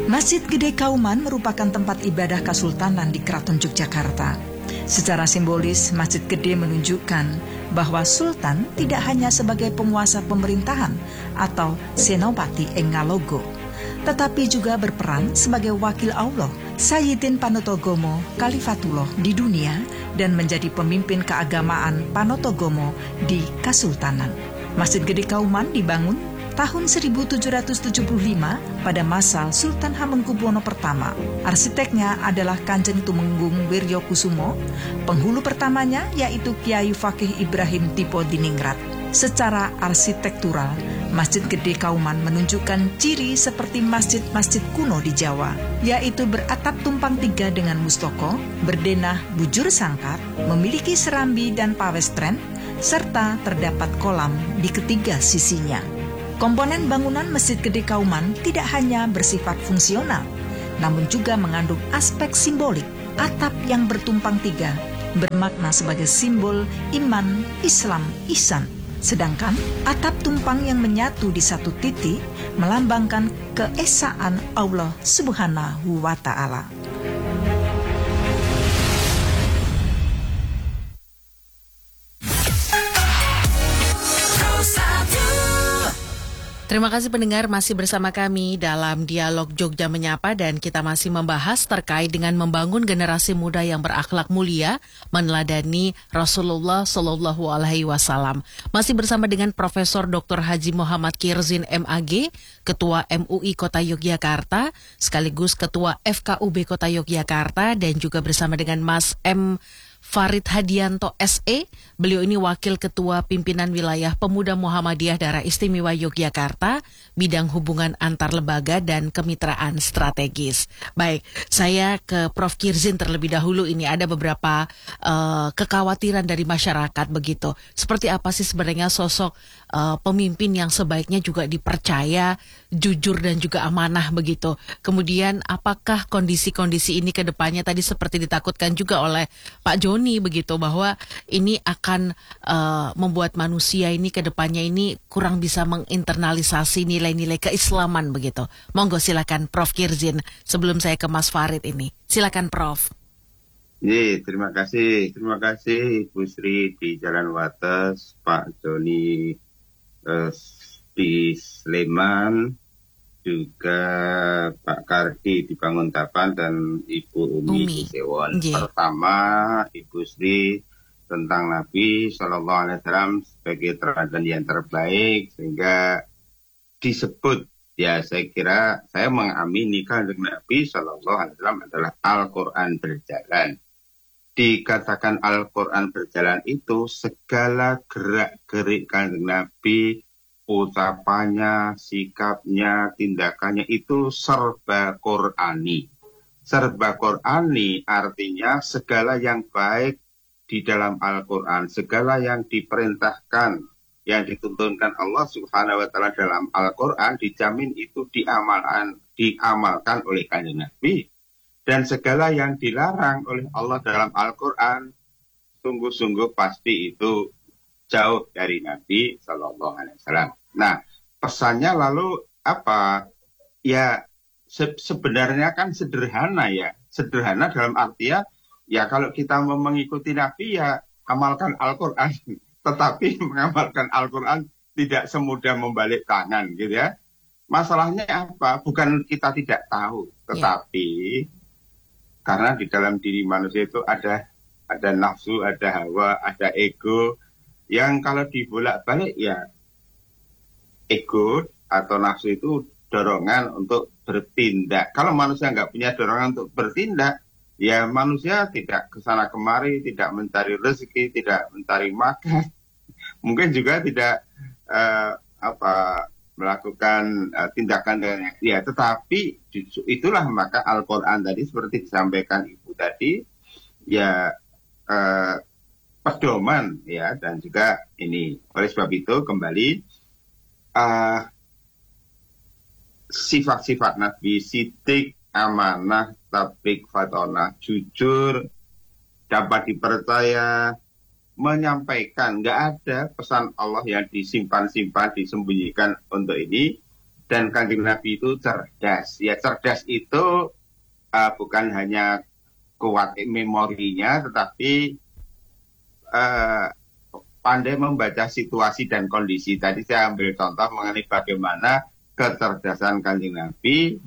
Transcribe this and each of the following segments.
Masjid Gede Kauman merupakan tempat ibadah Kesultanan di Keraton Yogyakarta. Secara simbolis, Masjid Gede menunjukkan bahwa Sultan tidak hanya sebagai penguasa pemerintahan atau senopati ing Ngalogo, tetapi juga berperan sebagai wakil Allah, Sayyidin Panotogomo Khalifatullah di dunia dan menjadi pemimpin keagamaan Panotogomo di Kesultanan. Masjid Gede Kauman dibangun tahun 1775 pada masa Sultan Hamengkubuwono I. Arsiteknya adalah Kanjeng Tumenggung Wiryokusumo, penghulu pertamanya yaitu Kiai Fakih Ibrahim Tipo Diningrat. Secara arsitektural, Masjid Gede Kauman menunjukkan ciri seperti masjid-masjid kuno di Jawa, yaitu beratap tumpang tiga dengan mustoko, berdenah bujur sangkar, memiliki serambi dan pawestren, serta terdapat kolam di ketiga sisinya. Komponen bangunan Masjid Gede Kauman tidak hanya bersifat fungsional, namun juga mengandung aspek simbolik. Atap yang bertumpang tiga bermakna sebagai simbol iman, Islam, ihsan. Sedangkan atap tumpang yang menyatu di satu titik melambangkan keesaan Allah Subhanahu wa Ta'ala. Terima kasih pendengar masih bersama kami dalam Dialog Jogja Menyapa dan kita masih membahas terkait dengan membangun generasi muda yang berakhlak mulia meneladani Rasulullah Shallallahu Alaihi Wasallam. Masih bersama dengan Profesor Dr. Haji Muhammad Kirzin MAG, Ketua MUI Kota Yogyakarta, sekaligus Ketua FKUB Kota Yogyakarta dan juga bersama dengan Mas M. Farid Hadianto SE, beliau ini Wakil Ketua Pimpinan Wilayah Pemuda Muhammadiyah Daerah Istimewa Yogyakarta, bidang hubungan antar lembaga dan kemitraan strategis. Baik, saya ke Prof. Kirzin terlebih dahulu. Ini ada beberapa kekhawatiran dari masyarakat begitu. Seperti apa sih sebenarnya sosok pemimpin yang sebaiknya juga dipercaya, jujur dan juga amanah begitu. Kemudian apakah kondisi-kondisi ini ke depannya tadi seperti ditakutkan juga oleh Pak Joni begitu, bahwa ini akan membuat manusia ini ke depannya ini kurang bisa menginternalisasi nilai-nilai keislaman begitu. Monggo silakan Prof. Kirzin sebelum saya ke Mas Farid ini. Silakan Prof. Terima kasih Ibu Sri di Jalan Wates, Pak Joni di Sleman, juga Pak Kardi di Banguntapan dan Ibu Umi di Sewon. Pertama, Ibu Sri tentang Nabi Shallallahu Alaihi Wasallam sebagai teladan yang terbaik sehingga disebut, ya saya kira saya mengamini kanjeng Nabi Shallallahu Alaihi Wasallam adalah Al-Quran berjalan. Dikatakan Al-Quran berjalan itu segala gerak-gerik kanjeng Nabi, ucapannya, sikapnya, tindakannya itu serba Qur'ani. Serba Qur'ani artinya segala yang baik di dalam Al-Quran, segala yang diperintahkan, yang dituntunkan Allah Subhanahu wa Ta'ala dalam Al-Quran, dijamin itu diamalkan oleh kanjeng Nabi. Dan segala yang dilarang oleh Allah dalam Al-Quran, sungguh-sungguh pasti itu jauh dari Nabi Sallallahu Alaihi Wasallam. Nah, pesannya lalu apa? Ya, sebenarnya kan sederhana ya. Sederhana dalam artian, ya kalau kita mau mengikuti Nabi ya amalkan Al-Quran. Tetapi mengamalkan Al-Quran tidak semudah membalik tangan gitu ya. Masalahnya apa? Bukan kita tidak tahu, tetapi karena di dalam diri manusia itu ada nafsu, ada hawa, ada ego, yang kalau dibolak-balik ya ego atau nafsu itu dorongan untuk bertindak. Kalau manusia nggak punya dorongan untuk bertindak, ya manusia tidak kesana kemari, tidak mencari rezeki, tidak mencari makan, mungkin juga tidak melakukan tindakan dengan ya. Tetapi itulah maka Al-Quran tadi seperti disampaikan Ibu tadi, ya pedoman ya, dan juga ini oleh sebab itu kembali sifat-sifat Nabi, sidik, amanah, tablik, fatonah, jujur, dapat dipercaya, menyampaikan, nggak ada pesan Allah yang disimpan-simpan, disembunyikan untuk ini. Dan Kanjeng Nabi itu cerdas. Ya, cerdas itu bukan hanya kuat memorinya, tetapi pandai membaca situasi dan kondisi. Tadi saya ambil contoh mengenai bagaimana kecerdasan Kanjeng Nabi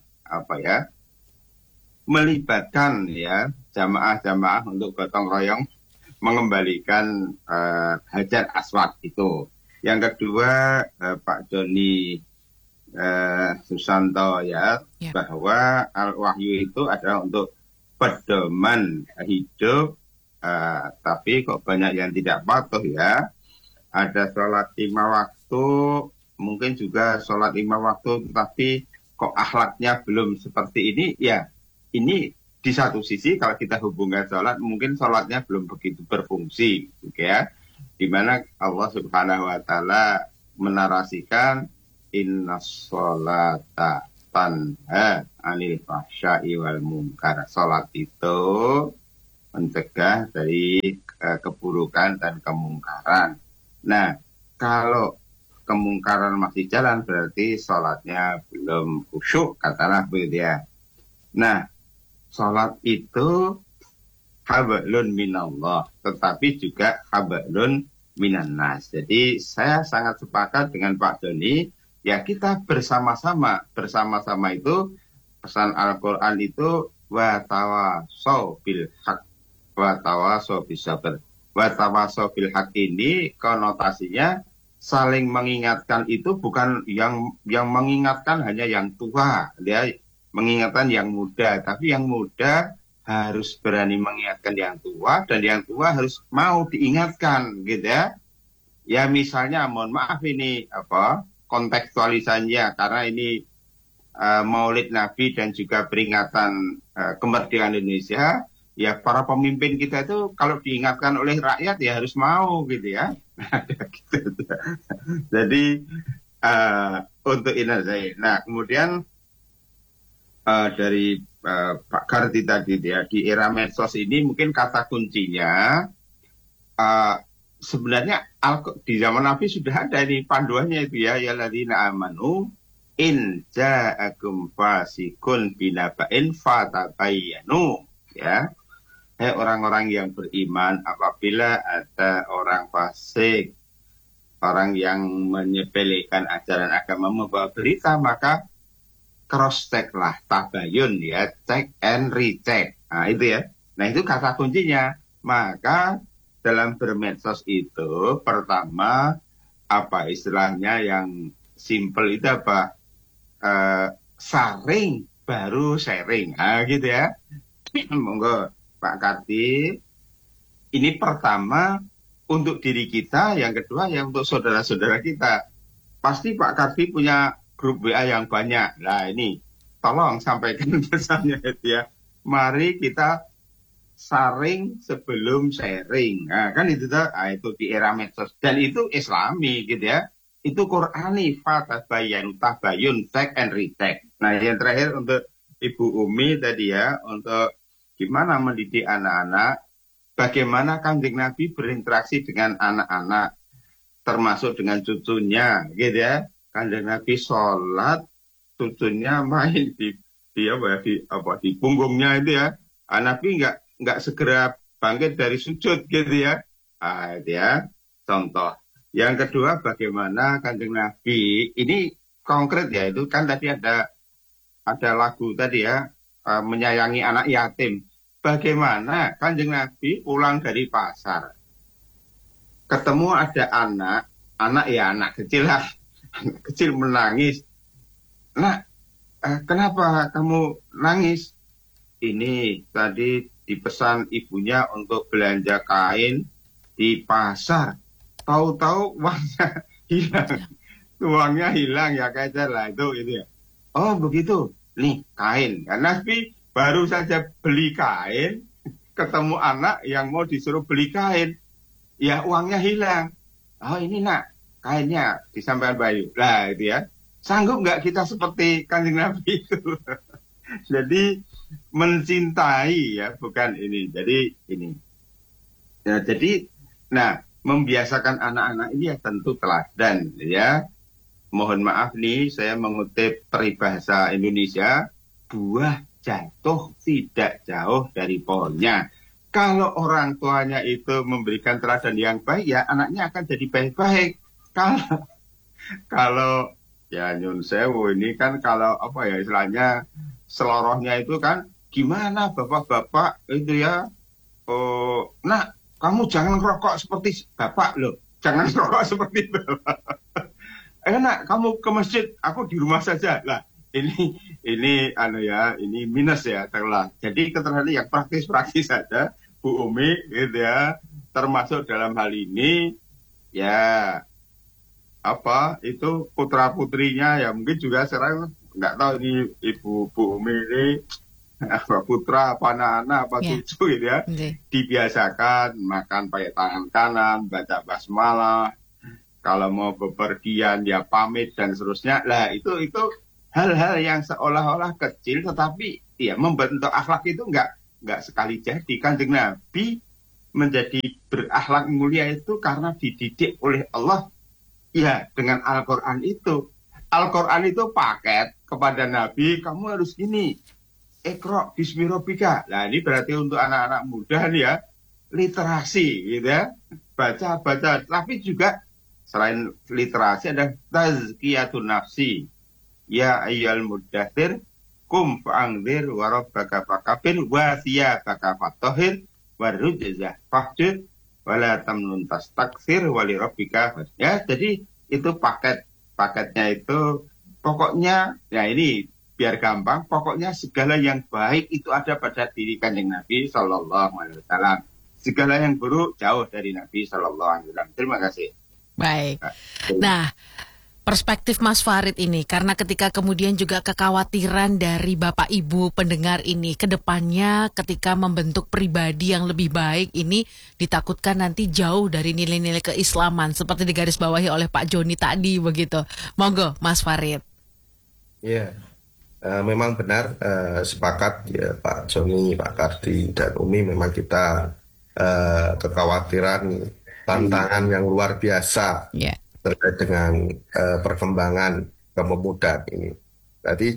melibatkan ya jamaah-jamaah untuk gotong royong mengembalikan Hajar Aswad itu. Yang kedua Pak Joni Susanto ya, bahwa Al-Wahyu itu adalah untuk pedoman hidup, tapi kok banyak yang tidak patuh ya. Ada sholat 5 waktu, mungkin juga sholat 5 waktu, tapi kok akhlaknya belum seperti ini ya. Ini di satu sisi kalau kita hubungkan sholat, mungkin sholatnya belum begitu berfungsi, gitu ya. Dimana Allah Subhanahu Wa Taala menarasikan Inna sholata tanha anil fahsya'i wal munkar. Sholat itu mencegah dari keburukan dan kemungkaran. Nah, kalau kemungkaran masih jalan berarti sholatnya belum khusyuk, katalah begitu ya. Nah, sholat itu hablun minallah, tetapi juga hablun minannas. Jadi saya sangat sepakat dengan Pak Joni. Ya kita bersama-sama itu pesan Al-Quran itu wa tawasaw bil haq wa tawasaw bis sabr. Wa tawasaw bil haq ini konotasinya saling mengingatkan, itu bukan yang mengingatkan hanya yang tua, dia mengingatkan yang muda, tapi yang muda harus berani mengingatkan yang tua dan yang tua harus mau diingatkan gitu ya. Ya misalnya mohon maaf ini kontekstualisasinya karena ini Maulid Nabi dan juga peringatan kemerdekaan Indonesia, ya para pemimpin kita itu kalau diingatkan oleh rakyat ya harus mau gitu ya. Gitu. Jadi untuk ini. Nah kemudian dari Pak Karti tadi ya, di era medsos ini mungkin kata kuncinya sebenarnya di zaman Nabi sudah ada ini panduannya itu ya ladina amanu in ja'akum fasikun binaba'in fatabayyanu ya. Orang-orang yang beriman, apabila ada orang fasik, orang yang menyepelekan ajaran agama membawa berita, maka cross check lah, tabayun ya, check and recheck. Nah itu ya. Nah itu kata kuncinya. Maka dalam bermedsos itu pertama istilahnya yang simple itu saring baru sharing. Nah gitu ya. Monggo Pak Karti. Ini pertama untuk diri kita, yang kedua yang untuk saudara-saudara kita. Pasti Pak Karti punya grup WA yang banyak. Nah ini tolong sampaikan pesannya ya. Mari kita saring sebelum sharing. Nah kan itu itu di era medsos dan itu Islami gitu ya. Itu Qur'ani, fatabayun, tabayun, check and recheck. Nah yang terakhir untuk Ibu Umi tadi ya, untuk gimana mendidik anak-anak, bagaimana Kanjeng Nabi berinteraksi dengan anak-anak, termasuk dengan cucunya gitu ya. Kanjeng Nabi sholat, cucunya main di punggungnya itu ya. Nabi nggak segera bangkit dari sujud gitu ya. Itu ya contoh. Yang kedua bagaimana Kanjeng Nabi ini konkret ya, itu kan tadi ada lagu tadi ya, menyayangi anak yatim. Bagaimana Kanjeng Nabi pulang dari pasar, ketemu ada anak kecil lah. Anak kecil menangis. Nah, kenapa kamu nangis? Ini tadi dipesan ibunya untuk belanja kain di pasar. Tahu-tahu uangnya hilang. Uangnya hilang ya kayak lah itu ya. Oh begitu. Nih kain. Karena Nabi baru saja beli kain, ketemu anak yang mau disuruh beli kain. Ya uangnya hilang. Oh ini nak, kainnya disampaikan Bayu. Lah itu ya. Sanggup nggak kita seperti Kanjeng Nabi itu? Jadi mencintai ya, bukan ini. Jadi ini. Ya, jadi, membiasakan anak-anak ini ya tentu teladan ya. mohon maaf nih, saya mengutip peribahasa Indonesia, buah jatuh tidak jauh dari pohonnya. Kalau orang tuanya itu memberikan teladan yang baik, ya anaknya akan jadi baik-baik. Kalau kalau ya nyun sewu ini kan kalau apa ya istilahnya selorohnya itu kan gimana bapak-bapak itu ya, oh, nak kamu jangan rokok seperti bapak loh, jangan rokok seperti bapak. Enak kamu ke masjid, aku di rumah saja lah. Ini anu ya, ini minus ya terlah. Jadi keterangan yang praktis-praktis saja, Bu Umi gitu ya. Termasuk dalam hal ini ya apa itu putra putrinya ya mungkin juga sekarang nggak tahu ini Ibu Bu Umi ini apa putra apa anak-anak apa Ya, cucu gitu ya, oke. dibiasakan makan pakai tangan kanan, baca basmalah, kalau mau bepergian ya pamit dan seterusnya. Lah itu hal-hal yang seolah-olah kecil tetapi ya membentuk akhlak itu nggak sekali jadi. Kanjeng Nabi menjadi berakhlak mulia itu karena dididik oleh Allah ya dengan Al-Qur'an itu. Al-Qur'an itu paket kepada Nabi, kamu harus gini. Iqra bismi rabbika. Nah, ini berarti untuk anak-anak muda nih ya, literasi gitu ya. Baca-baca, tapi juga selain literasi ada tazkiyatun nafsi. Ya ayyuhal muddatsir kum fa'anzir wa rabbaka fakabir wa thiyabaka fatahhir warujza fahjur wala tamnun tastakthir wali rabbika. Ya, jadi itu paketnya itu pokoknya ya ini biar gampang, pokoknya segala yang baik itu ada pada diri Kanjeng Nabi Sallallahu Alaihi Wasallam. Segala yang buruk jauh dari Nabi Sallallahu Alaihi Wasallam. Terima kasih. Baik. Nah, Nah, perspektif Mas Farid ini, karena ketika kemudian juga kekhawatiran dari Bapak Ibu pendengar ini, ke depannya ketika membentuk pribadi yang lebih baik ini ditakutkan nanti jauh dari nilai-nilai keislaman, seperti digarisbawahi oleh Pak Joni tadi begitu. Monggo, Mas Farid. Ya, memang benar, sepakat ya Pak Joni, Pak Kardi, dan Umi, memang kita kekhawatiran tantangan yang luar biasa Ya. terkait dengan perkembangan kepemudaan ini. Jadi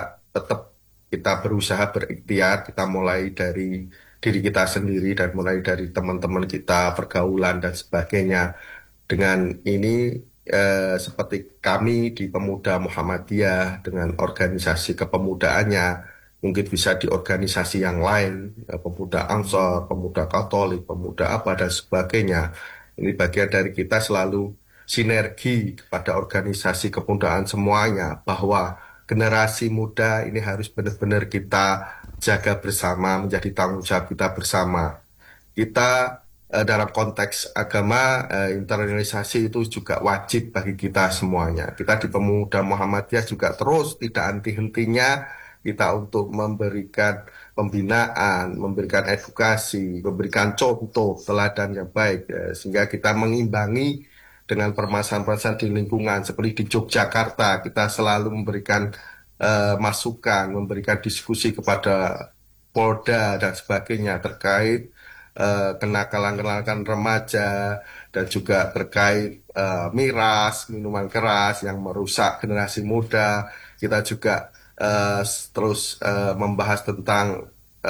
kita berusaha berikhtiar, kita mulai dari diri kita sendiri dan mulai dari teman-teman kita, pergaulan dan sebagainya. Dengan ini seperti kami di Pemuda Muhammadiyah dengan organisasi kepemudaannya, mungkin bisa di organisasi yang lain, pemuda Ansor, pemuda Katolik, pemuda apa dan sebagainya. Ini bagian dari kita selalu sinergi kepada organisasi kepemudaan semuanya, bahwa generasi muda ini harus benar-benar kita jaga bersama, menjadi tanggung jawab kita bersama. Kita dalam konteks agama, internalisasi itu juga wajib bagi kita semuanya. Kita di Pemuda Muhammadiyah juga terus tidak henti-hentinya kita untuk memberikan pembinaan, memberikan edukasi, memberikan contoh teladan yang baik, sehingga kita mengimbangi dengan permasalahan-permasalahan di lingkungan. Seperti di Yogyakarta, kita selalu memberikan masukan, memberikan diskusi kepada Polda dan sebagainya terkait kenakalan-kenakalan remaja dan juga terkait miras, minuman keras yang merusak generasi muda. Kita juga terus membahas tentang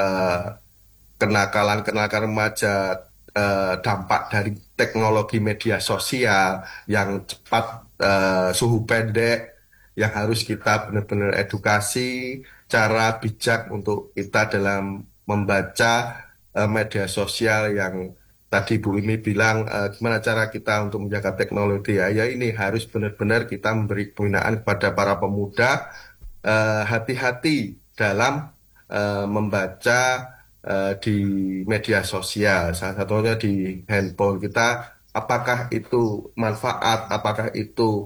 kenakalan-kenakalan remaja, dampak dari teknologi media sosial yang cepat, suhu pendek, yang harus kita benar-benar edukasi cara bijak untuk kita dalam membaca media sosial yang tadi Bu Imi bilang, gimana cara kita untuk menjaga teknologi ya ini harus benar-benar kita memberi pembinaan kepada para pemuda, hati-hati dalam membaca di media sosial, salah satunya di handphone kita, apakah itu manfaat, apakah itu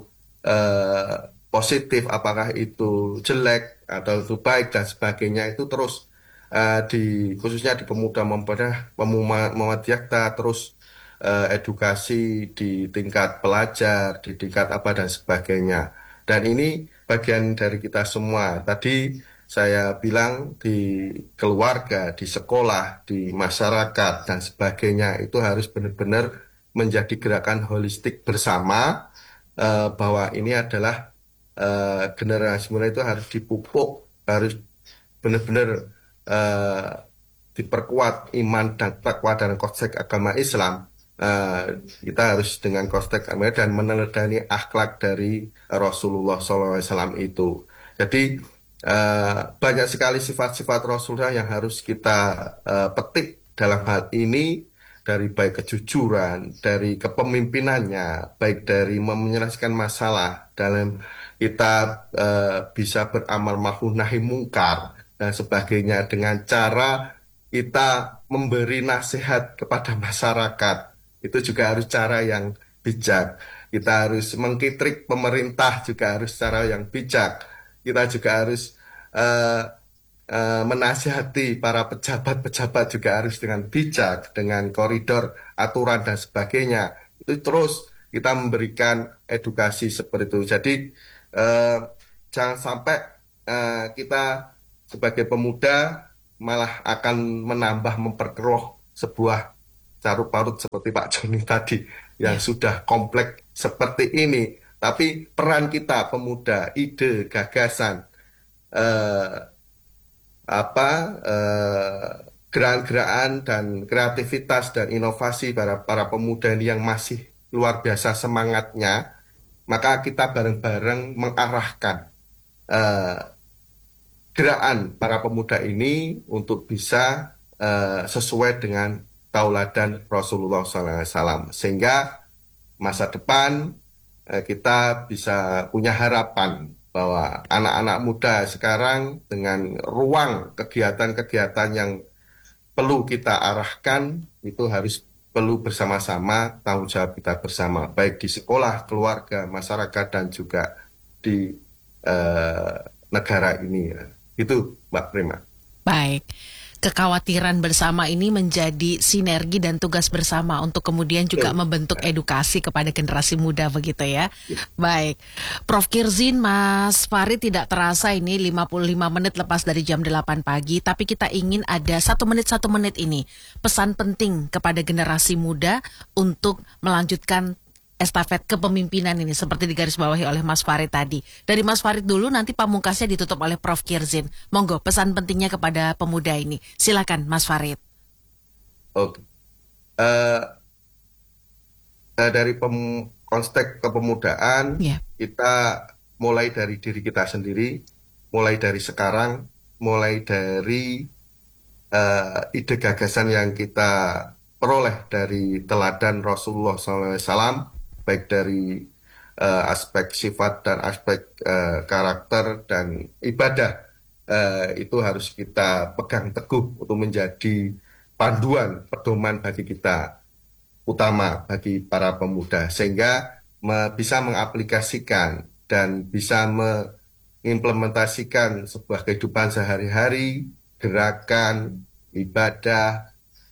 positif, apakah itu jelek atau itu baik dan sebagainya. Itu terus khususnya di Pemuda Muhammadiyah kita terus edukasi di tingkat pelajar, di tingkat apa dan sebagainya. Dan ini bagian dari kita semua. Tadi saya bilang di keluarga, di sekolah, di masyarakat dan sebagainya itu harus benar-benar menjadi gerakan holistik bersama, bahwa ini adalah generasi muda itu harus dipupuk, harus benar-benar diperkuat iman dan takwa dan konsep agama Islam. Kita harus dengan konsep agama dan meneladani akhlak dari Rasulullah SAW itu. Jadi banyak sekali sifat-sifat Rasulullah yang harus kita petik dalam hal ini, dari baik kejujuran, dari kepemimpinannya, baik dari menyelesaikan masalah, dalam kita bisa beramal ma'ruf nahi mungkar dan sebagainya, dengan cara kita memberi nasihat kepada masyarakat. Itu juga harus cara yang bijak. Kita harus mengkritik pemerintah juga harus cara yang bijak. Kita juga harus menasihati para pejabat-pejabat juga harus dengan bijak, dengan koridor aturan dan sebagainya. Itu terus kita memberikan edukasi seperti itu. Jadi jangan sampai kita sebagai pemuda malah akan memperkeruh sebuah carut parut seperti Pak Joni tadi yang sudah kompleks seperti ini. Tapi peran kita pemuda, ide, gagasan, gerakan-gerakan dan kreativitas dan inovasi para pemuda ini yang masih luar biasa semangatnya, maka kita bareng-bareng mengarahkan gerakan para pemuda ini untuk bisa sesuai dengan tauladan Rasulullah SAW, sehingga masa depan kita bisa punya harapan bahwa anak-anak muda sekarang dengan ruang kegiatan-kegiatan yang perlu kita arahkan itu harus perlu bersama-sama, tanggung jawab kita bersama, baik di sekolah, keluarga, masyarakat, dan juga di negara ini. Itu Mbak Prima. Baik. Kekhawatiran bersama ini menjadi sinergi dan tugas bersama untuk kemudian juga membentuk edukasi kepada generasi muda, begitu ya. Baik, Prof. Kirzin, Mas Farid, tidak terasa ini 55 menit lepas dari jam 8 pagi, tapi kita ingin ada 1 menit ini pesan penting kepada generasi muda untuk melanjutkan estafet kepemimpinan ini seperti digarisbawahi oleh Mas Farid tadi. Dari Mas Farid dulu, nanti pamungkasnya ditutup oleh Prof. Kirzin. Monggo, pesan pentingnya kepada pemuda ini. Silakan Mas Farid. Oke. Dari konteks kepemudaan, kita mulai dari diri kita sendiri, mulai dari sekarang, mulai dari ide gagasan yang kita peroleh dari teladan Rasulullah SAW, baik dari aspek sifat dan aspek karakter dan ibadah, itu harus kita pegang teguh untuk menjadi panduan, pedoman bagi kita, utama bagi para pemuda, sehingga bisa mengaplikasikan dan bisa mengimplementasikan sebuah kehidupan sehari-hari, gerakan, ibadah,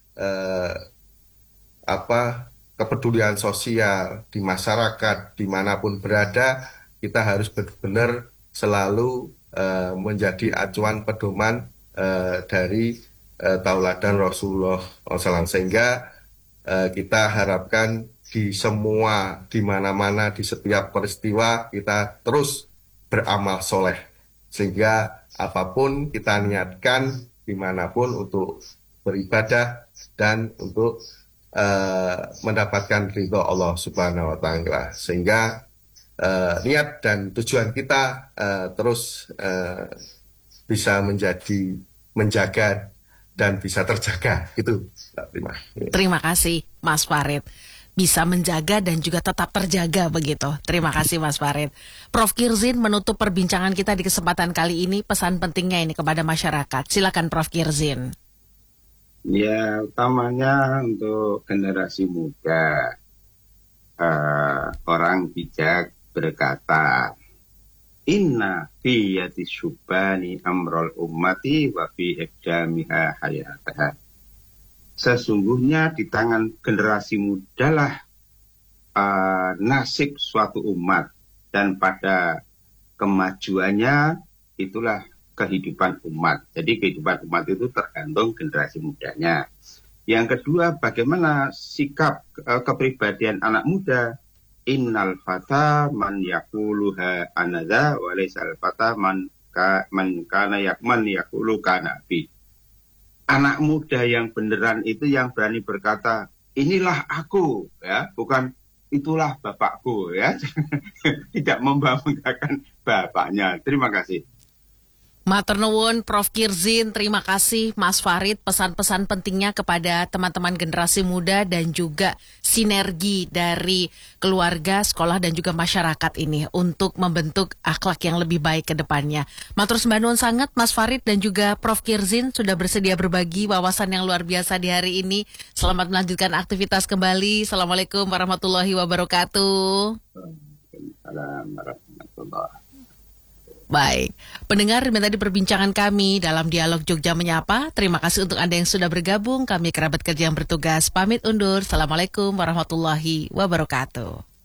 kepedulian sosial di masyarakat dimanapun berada. Kita harus benar-benar selalu menjadi acuan pedoman dari tauladan Rasulullah SAW, sehingga kita harapkan di mana-mana, di setiap peristiwa kita terus beramal soleh, sehingga apapun kita niatkan dimanapun untuk beribadah dan untuk mendapatkan ridho Allah Subhanahu wa Ta'ala, sehingga niat dan tujuan kita terus bisa menjaga dan bisa terjaga. Itu Terima kasih Mas Farid. Bisa menjaga dan juga tetap terjaga, begitu. Terima kasih Mas Farid. Prof. Kirzin, menutup perbincangan kita di kesempatan kali ini, pesan pentingnya ini kepada masyarakat. Silakan Prof. Kirzin. Ya, utamanya untuk generasi muda, orang bijak berkata, Inna fi yati syubani amrul ummati wa fi iqdamiha hayataha. Sesungguhnya di tangan generasi muda lah nasib suatu umat, dan pada kemajuannya itulah kehidupan umat. Jadi kehidupan umat itu tergantung generasi mudanya. Yang kedua, bagaimana sikap kepribadian anak muda innal fata man yaquluha anadha wa laysal fata man kana yaqulu kana bi. Anak muda yang beneran itu yang berani berkata, inilah aku, ya, bukan itulah bapakku, ya. Tidak membanggakan bapaknya. Terima kasih. Matur nuwun Prof Kirzin, terima kasih Mas Farid, pesan-pesan pentingnya kepada teman-teman generasi muda dan juga sinergi dari keluarga, sekolah dan juga masyarakat ini untuk membentuk akhlak yang lebih baik ke depannya. Matur sembah nuwun sangat Mas Farid dan juga Prof Kirzin sudah bersedia berbagi wawasan yang luar biasa di hari ini. Selamat melanjutkan aktivitas kembali. Assalamualaikum warahmatullahi wabarakatuh. Waalaikumsalam warahmatullahi. Baik, pendengar tadi perbincangan kami dalam Dialog Jogja Menyapa. Terima kasih untuk Anda yang sudah bergabung. Kami kerabat kerja yang bertugas pamit undur. Assalamualaikum warahmatullahi wabarakatuh.